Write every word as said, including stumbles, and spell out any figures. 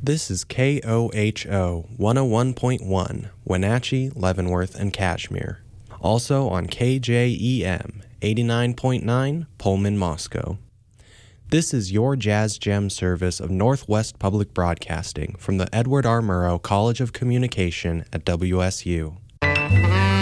This is K O H O one oh one point one, Wenatchee, Leavenworth, and Kashmir. Also on K J E M eighty-nine point nine, Pullman, Moscow. This is your Jazz Gem service of Northwest Public Broadcasting from the Edward R. Murrow College of Communication at W S U.